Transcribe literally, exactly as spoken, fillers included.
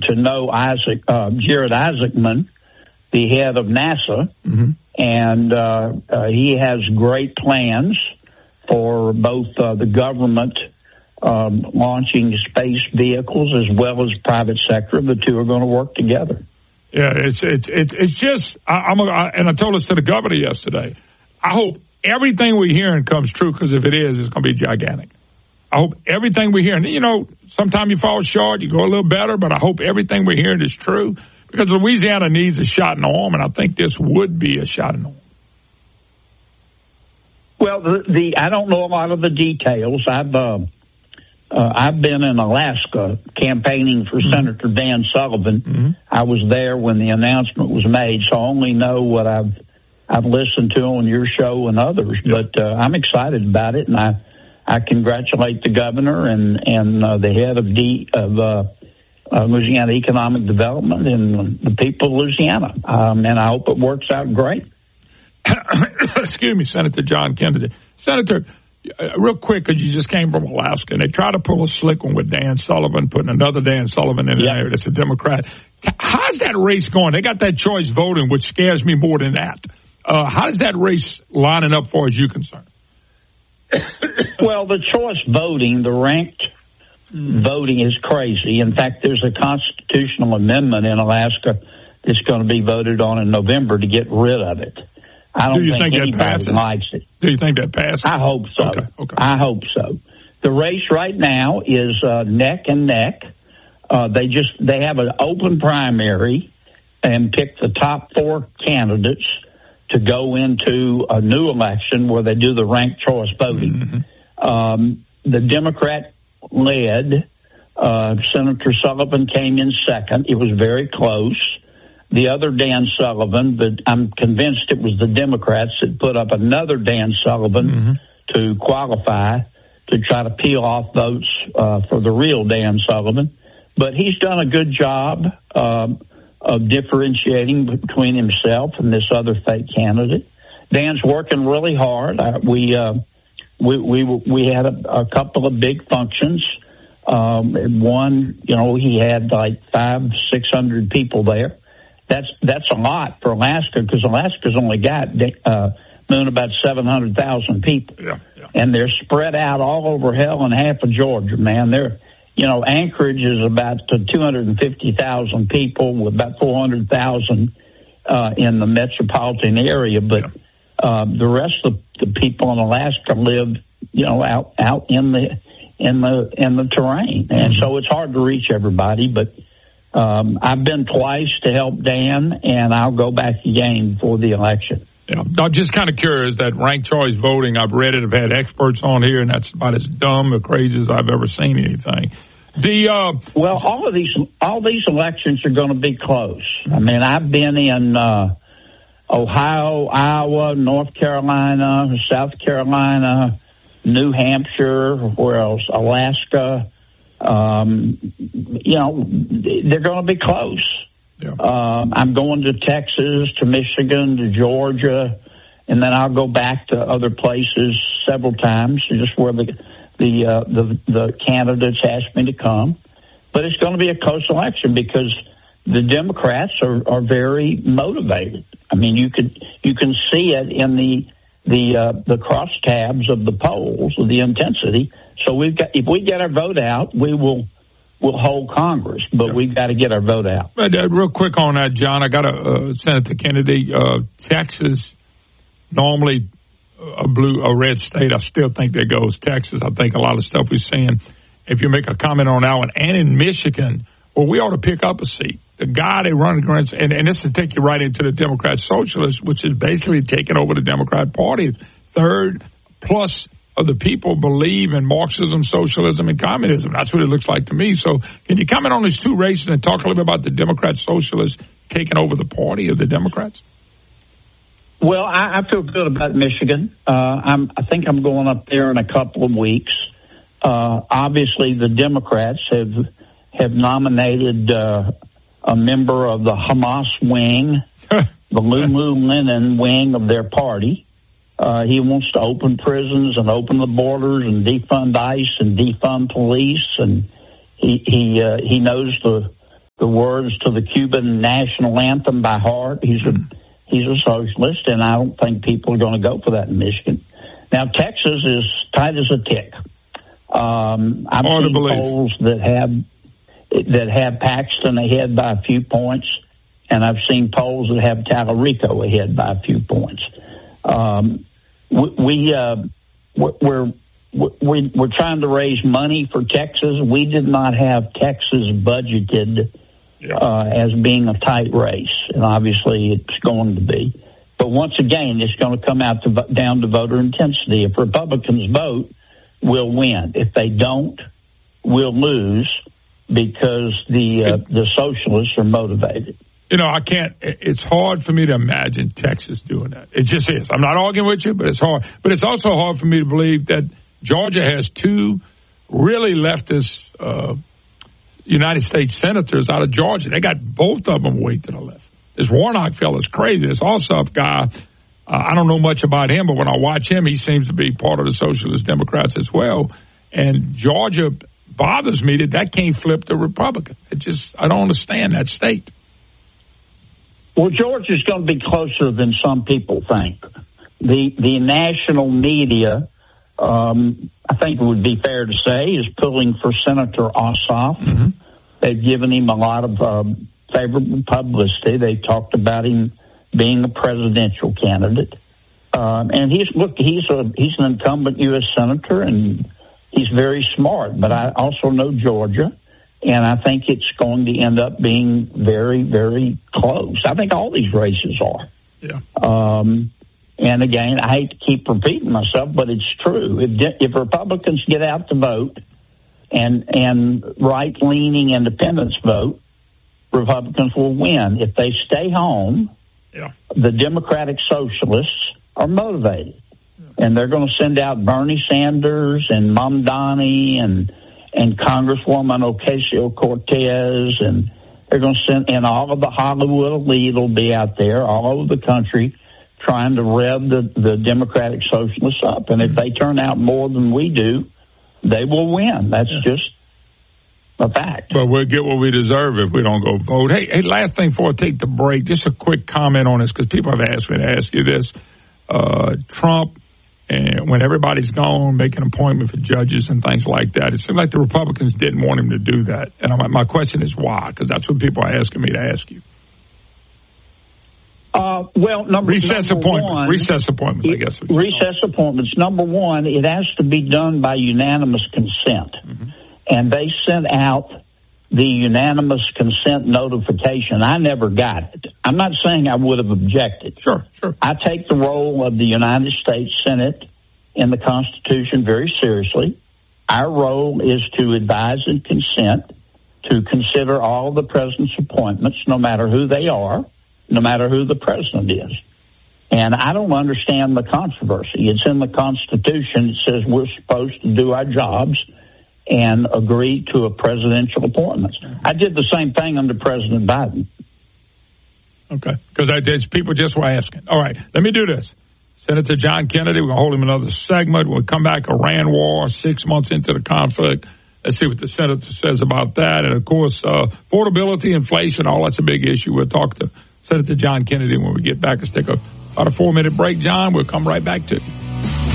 to know Isaac uh, Jared Isaacman, the head of NASA, mm-hmm. and uh, uh, he has great plans for both uh, the government um, launching space vehicles as well as private sector. The two are going to work together. Yeah, it's it's it's, it's just I, I'm a, I, and I told this to the governor yesterday. I hope everything we're hearing comes true, because if it is, it's going to be gigantic. I hope everything we're hearing, you know, sometimes you fall short, you go a little better, but I hope everything we're hearing is true, because Louisiana needs a shot in the arm, and I think this would be a shot in the arm. Well, the, the I don't know a lot of the details. I've uh, uh, I've been in Alaska campaigning for mm-hmm. Senator Dan Sullivan. Mm-hmm. I was there when the announcement was made, so I only know what I've I've listened to on your show and others. Yeah. But uh, I'm excited about it, and I I congratulate the governor and and uh, the head of D of uh, uh, Louisiana Economic Development and the people of Louisiana, um, and I hope it works out great. Excuse me, Senator John Kennedy. Senator, uh, real quick, because you just came from Alaska, and they try to pull a slick one with Dan Sullivan, putting another Dan Sullivan in yeah. there that's a Democrat. How's that race going? They got that choice voting, which scares me more than that. Uh, how does that race lining up for as you're concerned? Well, the choice voting, the ranked mm. voting is crazy. In fact, there's a constitutional amendment in Alaska that's going to be voted on in November to get rid of it. I don't Do you think, think anybody that passes? likes it. Do you think that passes? I hope so. Okay, okay. I hope so. The race right now is uh, neck and neck. Uh, they just they have an open primary and pick the top four candidates to go into a new election where they do the ranked choice voting. Mm-hmm. Um, the Democrat-led uh, Senator Sullivan came in second. It was very close. The other Dan Sullivan, but I'm convinced it was the Democrats that put up another Dan Sullivan mm-hmm. to qualify to try to peel off votes uh, for the real Dan Sullivan. But he's done a good job uh, of differentiating between himself and this other fake candidate. Dan's working really hard. Uh, we, uh, we we we had a, a couple of big functions. Um, one, you know, he had like five, six hundred people there. That's that's a lot for Alaska, because Alaska's only got uh, moon about seven hundred thousand people, yeah, yeah. and they're spread out all over hell and half of Georgia. Man, they're you know Anchorage is about two hundred and fifty thousand people with about four hundred thousand uh, in the metropolitan area, but yeah. uh, the rest of the people in Alaska live you know out out in the in the in the terrain, and mm-hmm. so it's hard to reach everybody, but. Um, I've been twice to help Dan, and I'll go back again for the election. Yeah, I'm just kind of curious, that ranked choice voting, I've read it, I've had experts on here, and that's about as dumb or crazy as I've ever seen anything. The uh, Well, all of these all these elections are going to be close. I mean, I've been in uh, Ohio, Iowa, North Carolina, South Carolina, New Hampshire, where else? Alaska. Um, you know, they're going to be close. Yeah. Um, I'm going to Texas, to Michigan, to Georgia, and then I'll go back to other places several times, just where the the uh, the, the candidates ask me to come. But it's going to be a close election because the Democrats are, are very motivated. I mean, you could you can see it in the the uh, the crosstabs of the polls, of the intensity. So we've got, if we get our vote out, we will will hold Congress, but yeah. we've got to get our vote out. But, uh, real quick on that, John, I got to uh, Senator Kennedy. Uh, Texas, normally a blue, a red state. I still think there goes Texas. I think a lot of stuff we're seeing. If you make a comment on that one, and in Michigan, well, we ought to pick up a seat. The guy they run against, and, and this will take you right into the Democrat Socialists, which is basically taking over the Democrat Party. Third plus of the people believe in Marxism, socialism, and communism. That's what it looks like to me. So can you comment on these two races and talk a little bit about the Democrat Socialists taking over the party of the Democrats? Well, I, I feel good about Michigan. Uh, I'm, I think I'm going up there in a couple of weeks. Uh, obviously, the Democrats have have nominated uh, a member of the Hamas wing, the Lululemon wing of their party. Uh, he wants to open prisons and open the borders and defund ICE and defund police, and he he uh, he knows the the words to the Cuban national anthem by heart. He's a he's a socialist, and I don't think people are going to go for that in Michigan. Now, Texas is tight as a tick. Um, I've Hard seen to believe. polls that have that have Paxton ahead by a few points, and I've seen polls that have Tallarico ahead by a few points. Um, we, we uh, we're we, we're trying to raise money for Texas. We did not have Texas budgeted uh, as being a tight race, and obviously it's going to be. But once again, it's going to come out to, down to voter intensity. If Republicans vote, we'll win. If they don't, we'll lose because the uh, the socialists are motivated. You know, I can't, it's hard for me to imagine Texas doing that. It just is. I'm not arguing with you, but it's hard. But it's also hard for me to believe that Georgia has two really leftist uh, United States senators out of Georgia. They got both of them way to the left. This Warnock fella's crazy. This Ossoff guy, uh, I don't know much about him, but when I watch him, he seems to be part of the Socialist Democrats as well. And Georgia bothers me that that can't flip to Republican. It just, I don't understand that state. Well, Georgia's going to be closer than some people think. The the national media, um, I think it would be fair to say, is pulling for Senator Ossoff. Mm-hmm. They've given him a lot of um, favorable publicity. They talked about him being a presidential candidate, um, and he's look he's a he's an incumbent U S senator, and he's very smart. But I also know Georgia. And I think it's going to end up being very, very close. I think all these races are. Yeah. Um, and again, I hate to keep repeating myself, but it's true. If, if Republicans get out to vote and and right-leaning independents vote, Republicans will win. If they stay home, yeah. the Democratic Socialists are motivated. Yeah. And they're going to send out Bernie Sanders and Mamdani and and Congresswoman Ocasio-Cortez, and they're going to send, and all of the Hollywood elite will be out there all over the country trying to rev the, the Democratic Socialists up. And if they turn out more than we do, they will win. That's yeah. just a fact. But we'll get what we deserve if we don't go vote. Hey, hey, last thing before I take the break, just a quick comment on this, because people have asked me to ask you this. Uh, Trump, and when everybody's gone, make an appointment for judges and things like that. It seems like the Republicans didn't want him to do that. And I'm, my question is why? Because that's what people are asking me to ask you. Uh, well, number, recess number appointments. one, recess appointments, I guess. Recess appointments. Number one, it has to be done by unanimous consent. Mm-hmm. And they sent out the unanimous consent notification. I never got it. I'm not saying I would have objected. Sure, sure. I take the role of the United States Senate in the Constitution very seriously. Our role is to advise and consent, to consider all the president's appointments, no matter who they are, no matter who the president is. And I don't understand the controversy. It's in the Constitution. It says we're supposed to do our jobs and agree to a presidential appointment. I did the same thing under President Biden. Okay, because I did. People just were asking. All right, let me do this. Senator John Kennedy, we're going to hold him another segment. When we come back, Iran war, six months into the conflict. Let's see what the senator says about that. And, of course, uh, affordability, inflation, all that's a big issue. We'll talk to Senator John Kennedy when we get back. Let's take a, about a four-minute break, John. We'll come right back to you.